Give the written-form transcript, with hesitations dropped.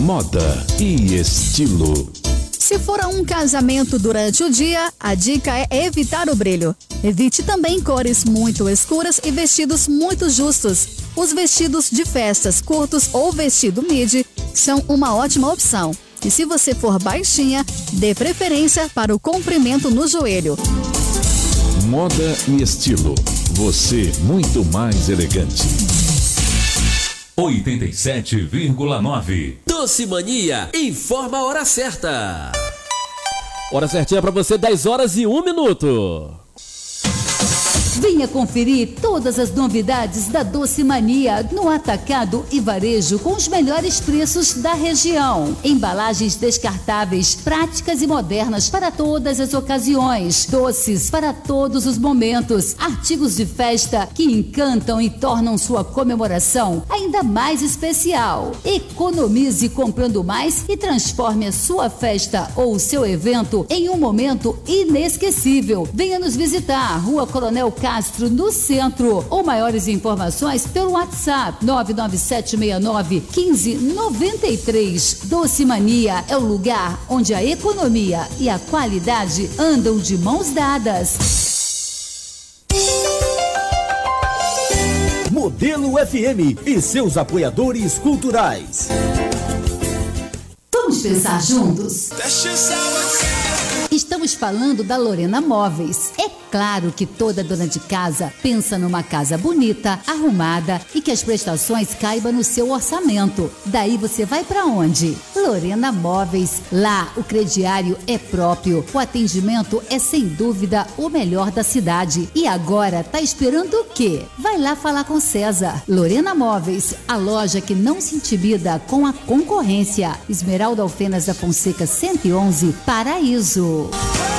moda e estilo. Se for a um casamento durante o dia, a dica é evitar o brilho. Evite também cores muito escuras e vestidos muito justos. Os vestidos de festas curtos ou vestido midi são uma ótima opção. E se você for baixinha, dê preferência para o comprimento no joelho. Moda e estilo. Você muito mais elegante. 87,9. Doce Mania informa a hora certa. Hora certinha para você, 10h01. Venha conferir todas as novidades da Doce Mania no atacado e varejo com os melhores preços da região. Embalagens descartáveis, práticas e modernas para todas as ocasiões. Doces para todos os momentos. Artigos de festa que encantam e tornam sua comemoração ainda mais especial. Economize comprando mais e transforme a sua festa ou o seu evento em um momento inesquecível. Venha nos visitar, Rua Coronel Castro, no centro, ou maiores informações pelo WhatsApp 99769-1593. Doce Mania é o lugar onde a economia e a qualidade andam de mãos dadas. Modelo FM e seus apoiadores culturais. Vamos pensar juntos? Estamos falando da Lorena Móveis. É claro que toda dona de casa pensa numa casa bonita, arrumada e que as prestações caibam no seu orçamento. Daí você vai para onde? Lorena Móveis. Lá o crediário é próprio, o atendimento é sem dúvida o melhor da cidade. E agora tá esperando o quê? Vai lá falar com César. Lorena Móveis, a loja que não se intimida com a concorrência. Esmeralda Alfenas da Fonseca 111, Paraíso.